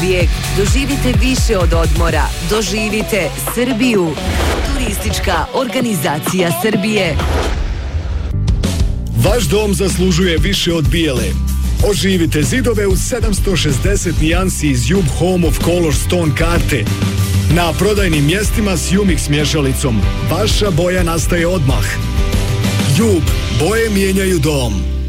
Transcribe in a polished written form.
Osijek. Doživite više od odmora. Doživite Srbiju. Turistička organizacija Srbije. Vaš dom zaslužuje više od bijele. Oživite zidove u 760 nijansi iz Jub Home of Color Stone karte. Na prodajnim mjestima s Umix mješalicom. Vaša boja nastaje odmah. Jub, boje mijenjaju dom.